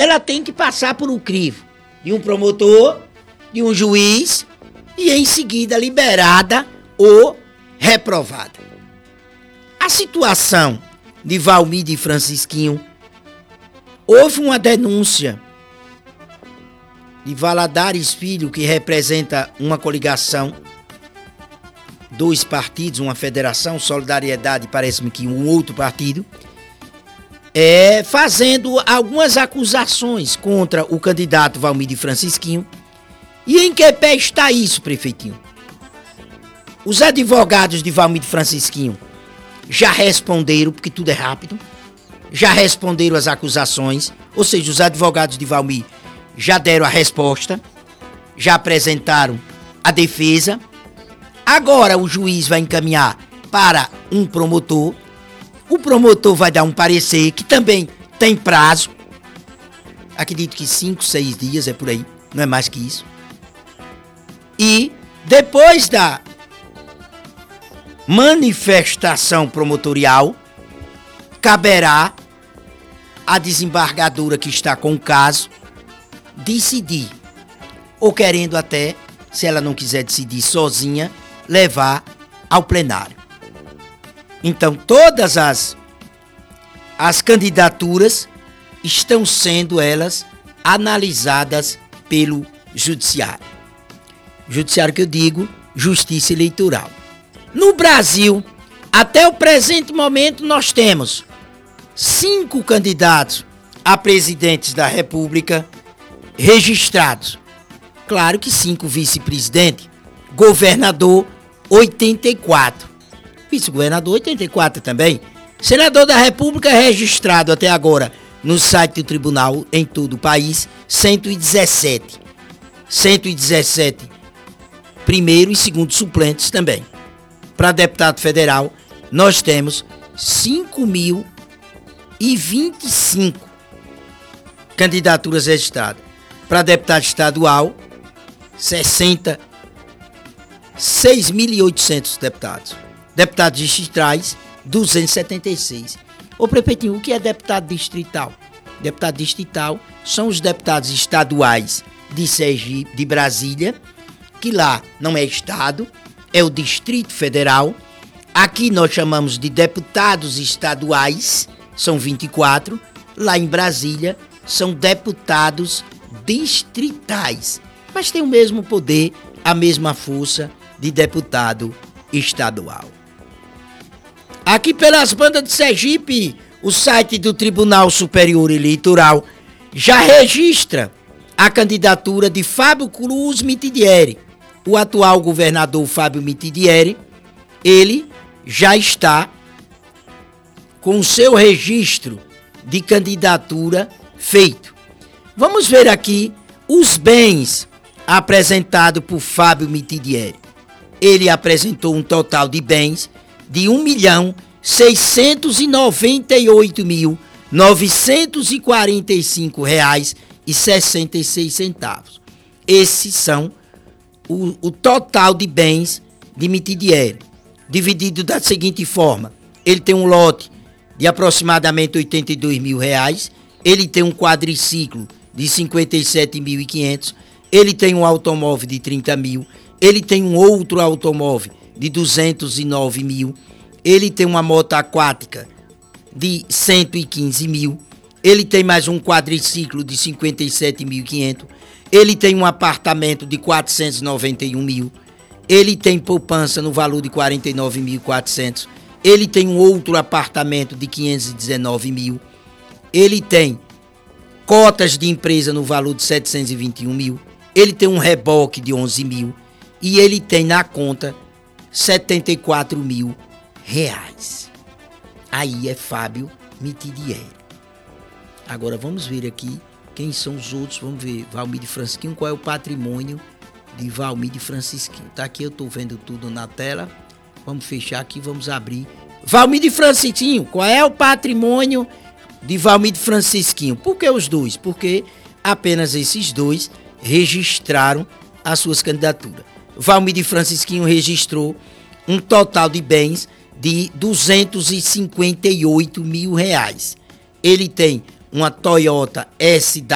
ela tem que passar por um crivo de um promotor, de um juiz e em seguida liberada ou reprovada. A situação de Valmir e Francisquinho, houve uma denúncia de Valadares Filho, que representa uma coligação, dois partidos, uma federação, Solidariedade, parece-me que um outro partido, fazendo algumas acusações contra o candidato Valmir de Francisquinho. E em que pé está isso, prefeitinho? Os advogados de Valmir de Francisquinho já responderam, porque tudo é rápido, já responderam as acusações, ou seja, os advogados de Valmir já deram a resposta, já apresentaram a defesa. Agora o juiz vai encaminhar para um promotor, o promotor vai dar um parecer que também tem prazo, acredito que 5, 6 dias, é por aí, não é mais que isso. E depois da manifestação promotorial, caberá à desembargadora que está com o caso decidir, ou querendo até, se ela não quiser decidir sozinha, levar ao plenário. Então todas as candidaturas estão sendo elas analisadas pelo judiciário. Judiciário que eu digo, Justiça Eleitoral. No Brasil, até o presente momento, nós temos 5 candidatos a presidentes da República registrados. Claro que 5 vice-presidentes, governador 84, vice-governador 84 também. Senador da República registrado até agora no site do tribunal em todo o país, 117. 117 primeiro e segundo suplentes também. Para deputado federal, nós temos 5.025 candidaturas registradas. Para deputado estadual, 6.800 deputados. Deputados distritais, 276. Ô prefeitinho, o que é deputado distrital? Deputado distrital são os deputados estaduais de Sergipe, de Brasília, que lá não é estado, é o Distrito Federal. Aqui nós chamamos de deputados estaduais, são 24. Lá em Brasília são deputados distritais, mas tem o mesmo poder, a mesma força de deputado estadual. Aqui pelas bandas de Sergipe, o site do Tribunal Superior Eleitoral já registra a candidatura de Fábio Cruz Mitidieri. O atual governador Fábio Mitidieri, ele já está com o seu registro de candidatura feito. Vamos ver aqui os bens apresentados por Fábio Mitidieri. Ele apresentou um total de bens de R$ 1.698.945,66. Esses são o total de bens de Mitidieri, dividido da seguinte forma: ele tem um lote de aproximadamente R$ 82 mil, ele tem um quadriciclo de 57.500, ele tem um automóvel de 30 mil, ele tem um outro automóvel de 209 mil, ele tem uma moto aquática de 115 mil, ele tem mais um quadriciclo de 57.500, ele tem um apartamento de 491 mil, ele tem poupança no valor de 49.400, ele tem um outro apartamento de 519 mil, ele tem cotas de empresa no valor de 721 mil, ele tem um reboque de 11 mil e ele tem na conta 74 mil reais. Aí é Fábio Mitidieri. Agora vamos ver aqui quem são os outros. Vamos ver Valmir de Francisquinho, qual é o patrimônio de Valmir de Francisquinho. Tá aqui, eu tô vendo tudo na tela. Vamos fechar aqui, vamos abrir. Valmir de Francisquinho, qual é o patrimônio de Valmir de Francisquinho? Por que os dois? Porque apenas esses dois registraram as suas candidaturas. Valmir de Francisquinho registrou um total de bens de 258 mil reais. Ele tem uma Toyota SW